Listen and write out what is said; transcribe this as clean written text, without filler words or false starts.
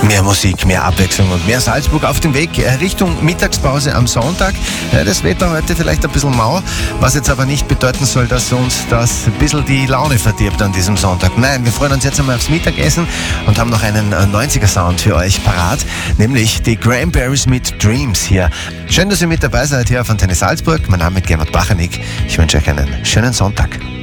Mehr Musik, mehr Abwechslung und mehr Salzburg auf dem Weg Richtung Mittagspause am Sonntag. Das Wetter heute vielleicht ein bisschen mau, was jetzt aber nicht bedeuten soll, dass uns das ein bisschen die Laune verdirbt an diesem Sonntag. Nein, wir freuen uns jetzt einmal aufs Mittagessen und haben noch einen 90er-Sound für euch parat, nämlich die Cranberries mit Dreams hier. Schön, dass ihr mit dabei seid hier auf Antenne Salzburg. Mein Name ist Gernot Bachanik. Ich wünsche euch einen schönen Sonntag.